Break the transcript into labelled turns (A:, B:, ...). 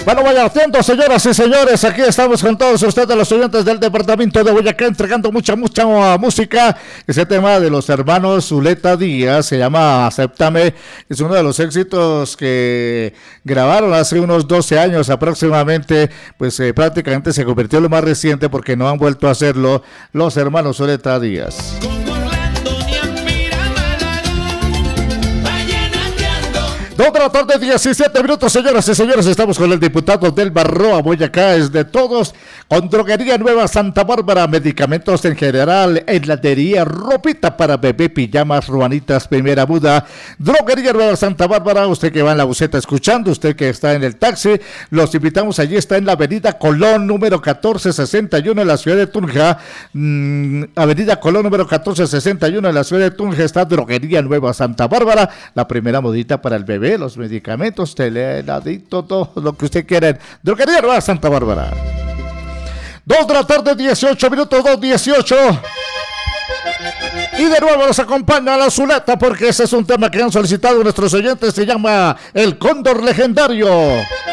A: Bueno, vaya atentos, señoras y señores, aquí estamos con todos ustedes, los oyentes del departamento de Boyacá, entregando mucha música. Ese tema de los hermanos Zuleta Díaz se llama Acéptame, es uno de los éxitos que grabaron hace unos 12 años aproximadamente, pues prácticamente se convirtió en lo más reciente porque no han vuelto a hacerlo los hermanos Zuleta Díaz. 2 de la tarde, 17 minutos, señoras y señores. Estamos con el diputado del Barroa, Boyacá, es de todos. Con Droguería Nueva Santa Bárbara, medicamentos en general, heladería, ropita para bebé, pijamas, ruanitas, primera muda. Droguería Nueva Santa Bárbara, usted que va en la buseta escuchando, usted que está en el taxi, los invitamos. Allí está en la avenida Colón, número 1461, en la ciudad de Tunja. Avenida Colón, número 1461, en la ciudad de Tunja, está Droguería Nueva Santa Bárbara, la primera modita para el bebé, los medicamentos, teleheladito, todo lo que usted quiera. Droguería Nueva Santa Bárbara. 2 de la tarde, 18 minutos, 2:18. Y de nuevo nos acompaña la Zuleta porque ese es un tema que han solicitado nuestros oyentes. Se llama El Cóndor Legendario.